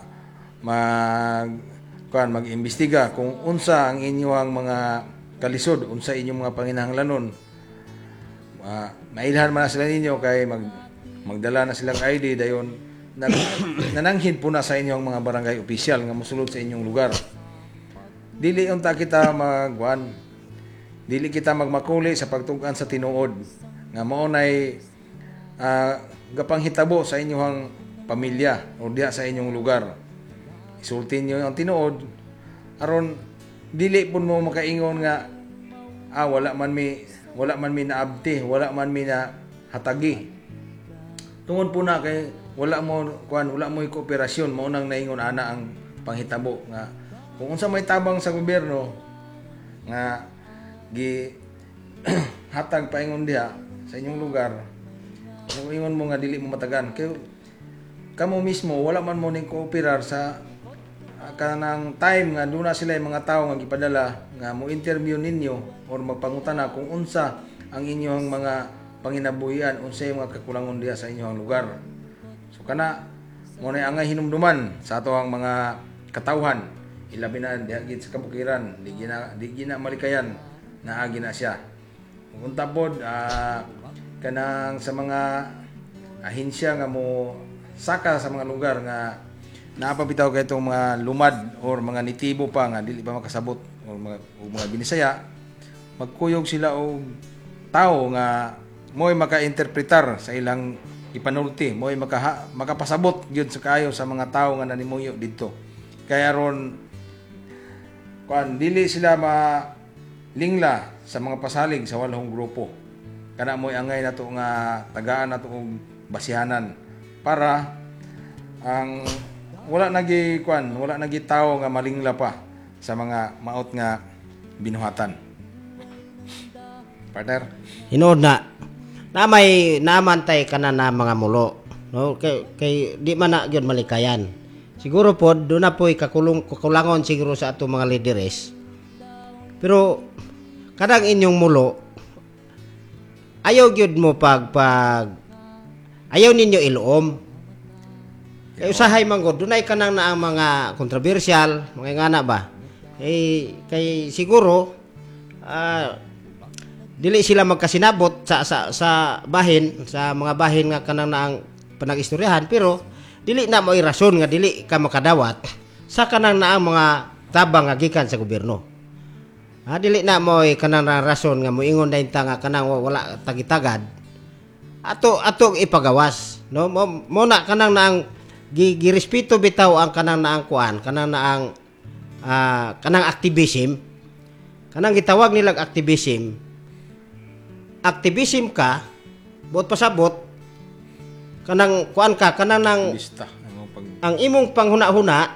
mag-imbestiga kung unsa ang inyong mga kalisod, unsa inyong mga panginahanglanon. Mailhan man na sila ninyo kay magdala na silang ID dayon nananghin po na sa inyong mga barangay official nga mosulod sa inyong lugar. Dili unta kita dili kita magmakuli sa pagtug-an sa tinuod nga mao nay gapanghitabo sa inyong pamilya o diha sa inyong lugar. Isulti niyo ang tinuod aron dili pud mo makaingon nga wala man mi naabti, wala man mi na hatagi. Tungod po na kay wala mo kooperasyon mao nang naingon ana ang panghitabo nga kung unsa may tabang sa gobyerno nga gi hatag paingon diha sa inyong lugar, kung ingon mo nga dili mo matagan kay kamo mismo wala man mo ning kooperar sa kanang time nga doon na sila yung mga tao nga gipadala nga mo interview ninyo or magpangutana kung unsa ang inyong mga panginabuhian, unsa yung mga kakulangon diha sa inyong lugar. So kana mo na angay hinumduman sa ato ang mga katawhan, ilabi na diha gid sa kabukiran, di gina malikayan na agi na siya. Unta pod kanang sa mga ahensya nga mo saka sa mga lugar nga napabitaw kay itong mga lumad or mga nitibo pa nga dili pa makasabot or mga Binisaya, magkuyog sila og tao nga mo'y maka-interpretar sa ilang ipanulti, mo'y makapasabot gyud sa kayo sa mga tao nga nanimuyo didto. Kaya ron dili sila malingla sa mga pasalig sa walhong grupo. Kana mo'y angay nato nga tagaan nato og basihanan para ang wala nagi tao nga malingla pa sa mga maot nga binuhatan. Partner, Hinood na may namantay ka na mga mulo, no? Kay di man na gyud malikayan. Siguro pod do na po'y kakulangon siguro sa ato mga lideres. Pero kadang inyong mulo ayaw gyud mo pag ayaw ninyo iluom. Kay usahay man gud dunay kanang na ang mga kontrobersyal, mga ngana ba? Kay siguro dili sila magkasinabot sa bahin, sa mga bahin nga kanang na ang panag-istoryahan, pero dili na mo rason nga dili ka makadawat sa kanang na ang mga tabang nga gikan sa gobyerno. Dili na mo kanang na rason nga moingon dayon ta nga kanang wala tagitagad. Ato ipagawas, no? Mo na kanang na ang girespeto bitaw ang kanang naang kuan, kanang naang kanang activism, kanang gitawag nilang activism ka buot pasabot kanang kuan ka kanang nang ang imong panghuna-huna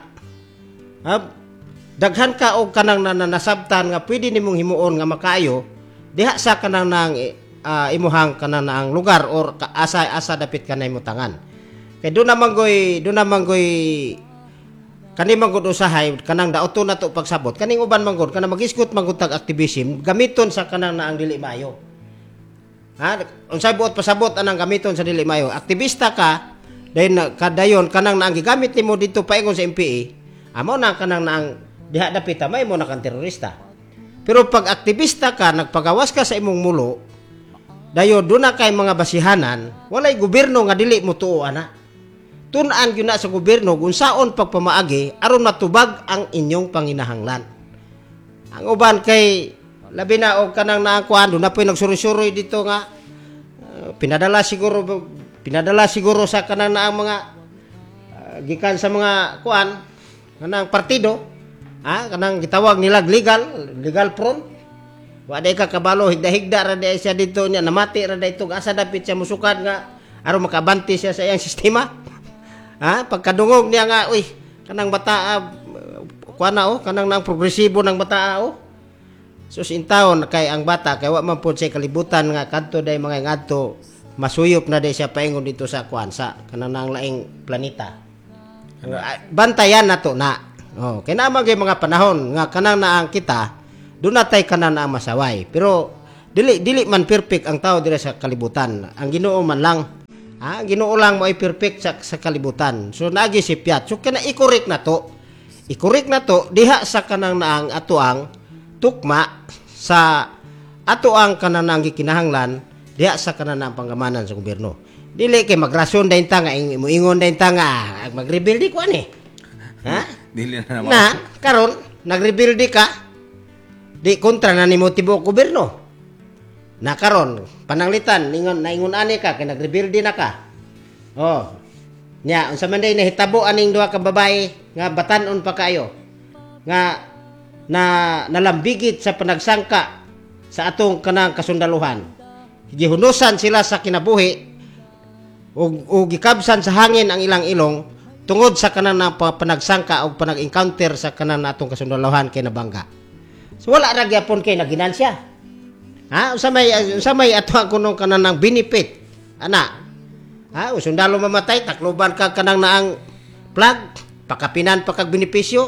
daghan ka og kanang nasabtan nga pwede nimong himuon nga makaayo diha sa kanang nang imuhang kanang naang lugar or asa dapit kanay mutangan. Kay doon naman goy kani manggod usahay kanang daoton nato pagsabot kaning uban manggod kanang magisgot manggod tag activism gamiton sa kanang naang dili maayo. Unsay buot pasabot anang gamiton sa dili maayo. Aktivista ka kadayon kanang naang gigamit nimo dito paingon sa MPA, amo na kanang naang diha dapit may mo na kang terorista. Pero pag aktivista ka nagpagawas ka sa imong mulo dayon do na kay mga basihanan, walay gobyerno nga dili mo tuo ana. Tun-an gyud na sa gobyerno kung saon pagpamaagi aron matubag ang inyong panginahanglan. Ang uban kay labi na og kanang naangkuan do na po'y nagsuri-suri dito nga pinadala siguro sa kanang naang mga gikan sa mga kuan kanang partido, kanang gitawag nila legal front. Wa day ka kabalo higda-higda ra day siya dito niya namati ra day tug asa dapit siya musukad nga aron makabanti siya sa iyang sistema. Pagkadungog niya nga uy kanang bata kuana kanang nang progresibo ng bata sus intawon kay ang bata kay wa man pud say kalibutan nga kadto day mga ngadto masuyop na day siya paingon dito sa kuan sa kanang nang laing planeta. Bantayan nato na. Kay naman gyud mga panahon nga kanang naang kita doon natay kanang naang masaway. Pero dili man perfect ang tao dire sa kalibutan. Ang Ginoo man lang. Ang Ginoo lang mo ay perfect sa kalibutan. So nagisipyat. So kana i-correct na to. I-correct na to diha sa kanang naang atoang tukma sa atoang kanang naang gikinahanglan diha sa kanang naang panggamanan sa gobyerno. Dili kay magrason dayon ta nga moingon dayon ta nga mag-rebel di ko ani. Dili na naman. Na karon nag-rebel di ka. Di kontra na nimo tibuok gobyerno. Na karon pananglitan naingon ani ka kay nagrebelde na ka. Nya unsa man day nahitabo aning duha ka babae nga batan-on pa kayo. Nga nalambigit sa panagsangka sa atong kanang kasundaluhan. Gihunusan sila sa kinabuhi ug gikabsan sa hangin ang ilang ilong tungod sa kanan na panagsangka o panag-encounter sa kanan na atong kasundalohan kay nabangga. So wala ra gyapon kay naginansya. Unsa may ato kuno kanan ng benefit ana. Sundalo mamatay takloban ka kanang naang flag, pakapinan pa kag benepisyo.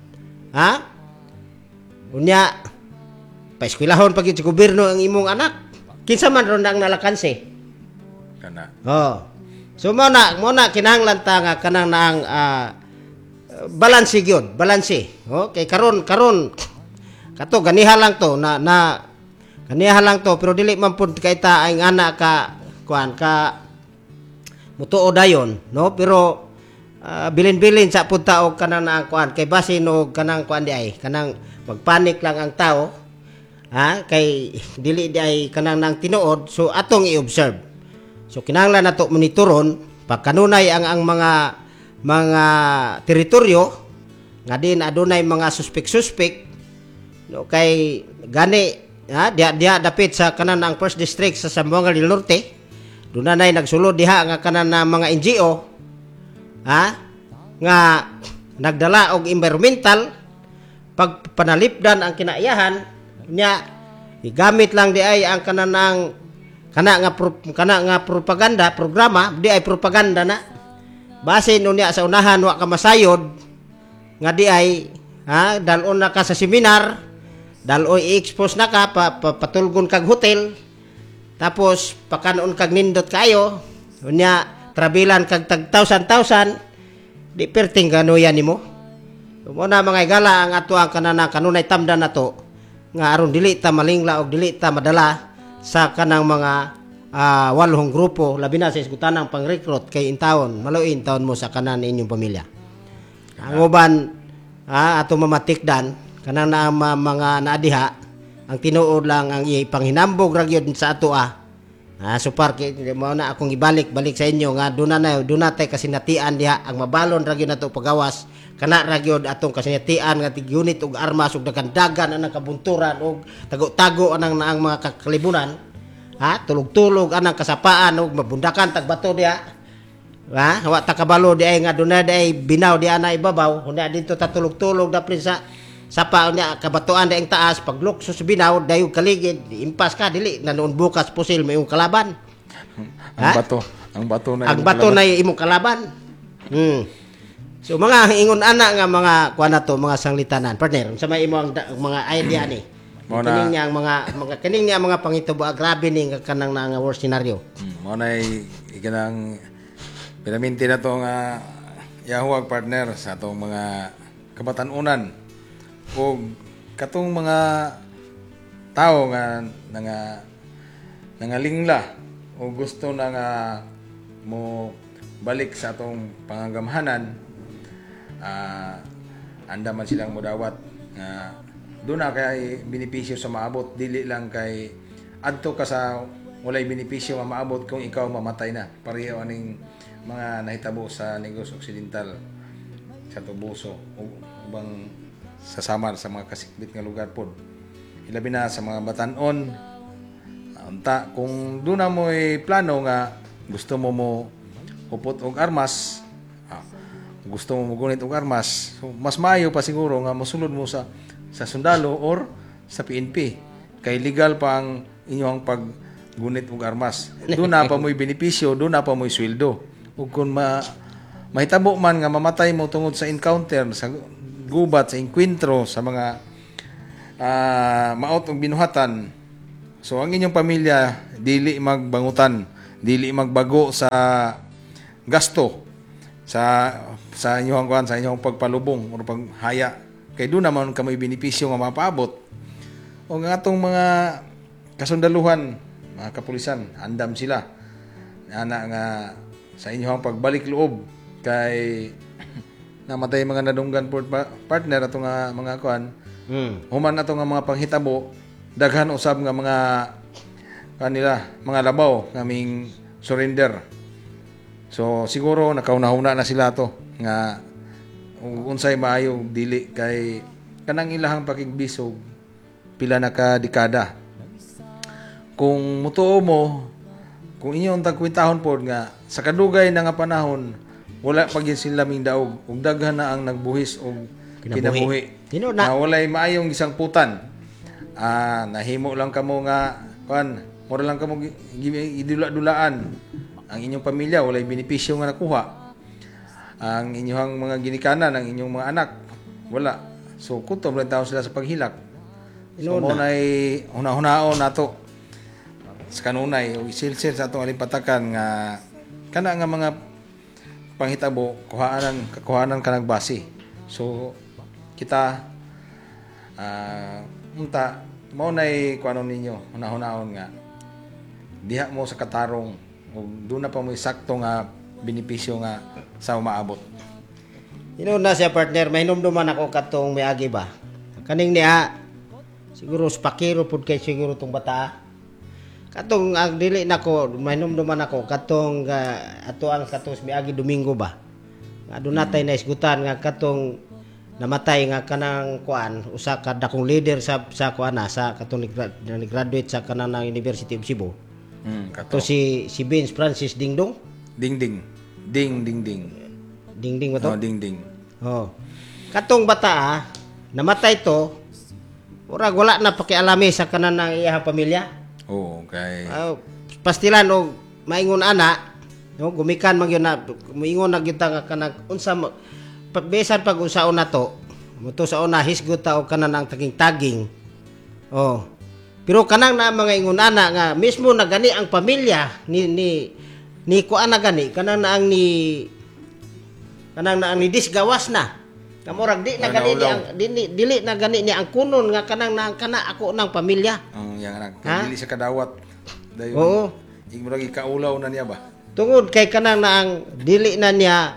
Unya paeskwelahon pag sa gobyerno ang imong anak. Kinsa man ron ang nalakanse. Kana. So mo na kinahanglan ta nga kanang naang balanse gyud, balanse. Kay karon kato ganiha lang to na ganiha lang to pero dili man pud kay ta ang ana ka kuan ka mutuo dayon, no? Pero bilin-bilin sa pud ta og kanang naang kuan kay basin og kanang kuan di ay kanang magpanik lang ang tao. Kay dili di ay kanang nang tinuod so atong i-observe. So kinahanglan nato monitoron pagkanunay ang mga teritoryo nga din adunay mga suspek no kay gani dia dapit sa kanan ang first district sa Zamboanga del Norte dunay nagsulod diha nga kanan na mga NGO nga nagdala og environmental pagpanalipdan ang kinaiyahan nya igamit lang di ay ang kana nga propaganda programa di ay propaganda na base nunya sa unahan wa ka masayod nga di ay dalon na ka sa seminar daloy i-expose na ka patulgon kag hotel tapos pakanon kag nindot kayo unya travelan kag tag 1,000 di perting ganuyan nimo mo na mga igala ang ato ang kanunay tamdan nato nga aron dili ta malingla og dili ta madala sa kanang mga walhong grupo labi na sa isgutanang pang-recruit kay intawon maluin taon mo sa kanan inyong pamilya. Ang uban ato mamatikdan kanang na mga naadiha ang tinuod lang ang ipanghinambog ra gyud sa ato supar kay mo na akong balik sa inyo nga duna tay kasinatian diha ang mabalon ra gyud nato pagawas kana ra gyud atong kasinatian nga tig-unit og armas ug dagandagan anang kabunturan og tago-tago anang naang mga kakalibunan tulog-tulog anang kasapaan og mabundakan tagbato diha wa ta kabalo di ay nga dunay di binaw di ana ibabaw unya dito ta tulog-tulog dapit sa sapa unya kabatoan daing taas paglukso sa binaw dayon kaligid impas ka dili nanoon bukas pusil may imong kalaban ang bato na imong kalaban. So mga ingon ana nga mga kuan nato mga sanglitanan partner unsa may imo ang mga idea ni kining niya ang mga pangitubo grabe ni nga kanang nga worst scenario mo nay ikanang pinaminti na to nga yahuwag partner sa atong mga kabatan-unan o katong mga tao nga nangalingla o gusto na nga mo balik sa atong pangangamhanan anda man silang modawat nga doon na kay benepisyo sa maabot dili lang kay adto ka sa walay benepisyo nga maabot kung ikaw mamatay na pareho aning mga nahitabo sa Negros Occidental sa Tubuso ubang sa Samar sa mga kasikbit nga lugar pod ilabi na sa mga batan-on unta kung doon na mo plano nga gusto mo upot og armas gusto mo mugunit og armas so, mas maayo pa siguro nga mosulod mo sa sundalo or sa PNP kay legal pa ang inyong paggunit og armas doon na pa mo'y benepisyo doon na pa mo'y sweldo ug kung mahitabo man nga mamatay mo tungod sa encounter sa gubat sa enkwentro sa mga maot og binuhatan so ang inyong pamilya dili magbangutan dili magbago sa gasto sa inyong kuan sa inyong pagpalubong o paghaya kay doon naman kamo benepisyo nga mapaabot o nga atong mga kasundaluhan mga kapulisan andam sila ana nga sa inyong pagbalik loob kay namatay mga nadunggan partner ato nga mga kuan human ato nga mga panghitabo daghan usab nga mga kanila mga labaw kaming surrender so siguro nakauna-una na sila to nga unsay maayo dili kay kanang ilahang pakigbisog pila na ka dekada kung mutuo mo kung inyong tagkwintahon pod nga sa kadugay na nga panahon wala pa gyud sila ming daog ug daghan na ang nagbuhis og kinabuhi. Tino na. Walay maayong gisangputan. Nahimo lang kamo nga kuan, mura lang kamo idula-dulaan. Ang inyong pamilya walay benepisyo nga nakuha. Ang inyong mga ginikanan, ang inyong mga anak wala. So kutob lang taon sila sa paghilak. So mo nay una-unaon nato sa kanunay o isilsil sa atong alimpatakan nga kana nga mga panghitabo kakuhanan kanang base. So kita unta mao nay kuanon ninyo una-unaon nga diha mo sa katarong ug doon na pa mo sakto nga benepisyo nga sa umaabot. Na siya partner, may hinumduman ako katong may agi ba. Kaning niya siguro spakiro pud kay siguro tong bata. Katong ang dili nako may hinumduman ako katong ato ang katos may agi Domingo ba. Nga doon natay na isgutan nga katong namatay nga kanang kuan usa ka dakong leader sa kuan sa katong graduate sa kanang University of Cebu. Kato si Vince Francis Dingdong. Dingding ba to? Dingding. Oh. Katong bata namatay to. Ura wala na pakialami sa kanan ng iyang pamilya. Okay. Pastilan og maingon ana, no, gumikan man gyud na moingon na gyud nga kanang unsa besan pag unsaon nato. Muto sa una hisgot ta og kanan ang taging-taging. Oh. Pero kanang na mga ingon ana nga mismo na gani ang pamilya ni kuan na gani kanang na ang ni disgawas na. Kamurag di na gani dili na gani ni ang kunon nga kanang kana ako nang pamilya. Yang anak dili sa kadawat. Dayon. Oo. Igmurag ikaulaw na niya ba? Tungod kay kanang na ang dili na niya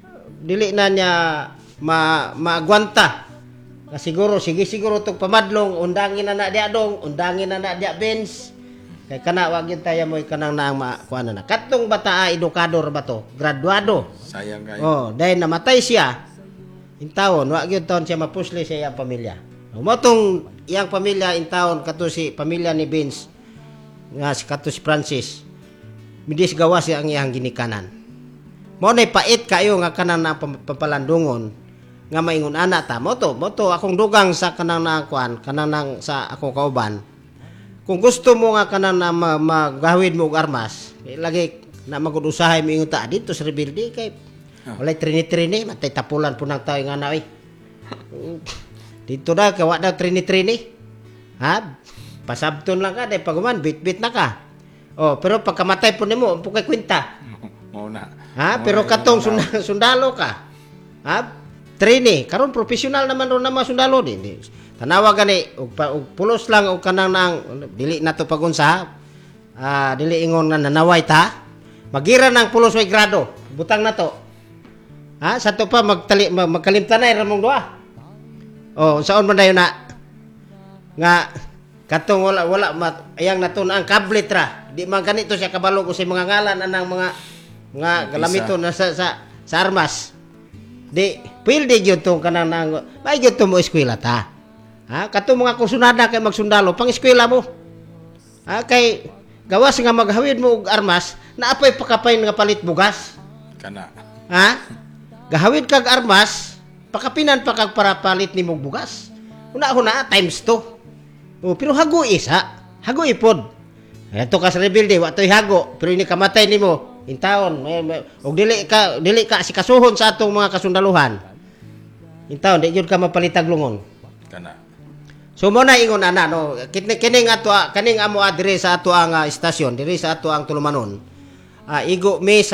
maagwanta. Siguro siguro tong pamadlong undangin na dia dong, undangin na dia Benz. Kay kana wag gyud tayo moy kanang naang kuan na. Katong bata edukador ba to? Graduado. Sayang kayo. Oh, dahil namatay siya. Intawon wag gyud taon siya mapusli sa iyang pamilya. Mo tong iyang pamilya intawon kato si pamilya ni Benz nga si kato si Francis. Midis gawas ang iyang ginikanan. Mo nay pait kayo nga kanang na papalandungon nga maingon ana ta mo to akong dugang sa kanang na kuan kanang nang sa akong kauban. Kung gusto mo nga kanang na magahwid mo og armas, lagi na magud-usahay mo ingon ta dito sa Rebelde kay walay trini matay tapulan po ng tao nga na dito na kawa na trini ha pasabton lang ka dahil paguman bit na ka pero pagkamatay po nimo po kay kwenta Mauna. pero katong sundalo ka trini karon professional naman ron naman sundalo din tanawa gani og pulos lang og kanang nang dili nato pagunsa dili ingon nga nanaway ta magira ng pulos way grado butang nato sa to pa magkalimtanay ramong duha. Saon man dayon na nga katong wala ayang naton ang kablit ra. Di man ganito siya kabalo ko sa mga ngalan anang mga galamito na sa armas. Di pwede gyud tong kanang nang may gyud to mo eskwela ta. Katong mga kusunada kay magsundalo pang eskwela mo. Kay gawas nga maghawid mo og armas naapay pakapay nga palit bugas. Kana. Gahawid kag armas, pakapinan pa kag para palit nimo bugas. Una times 2. Pero hago isa, hago ipod. Ato ka sa Rebelde, wa toy hago, pero ini kamatay nimo intawon. Og dili ka si kasuhon sa atong mga kasundaluhan. Intawon di gyud ka mapalitag lungon. Kana. So mo na ingon ana no, kining ato kaning amo adire sa ato ang istasyon, diri sa ato ang tulumanon. Igo May